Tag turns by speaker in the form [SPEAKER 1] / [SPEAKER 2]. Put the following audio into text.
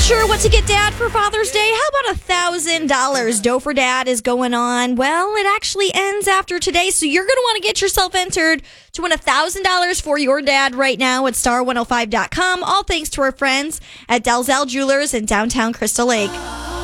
[SPEAKER 1] Sure what to get Dad for Father's Day? How about $1,000? Dough for Dad is going on. Well, it actually ends after today, so you're going to want to get yourself entered to win $1,000 for your dad right now at star105.com. All thanks to our friends at Dalzell Jewelers in downtown Crystal Lake.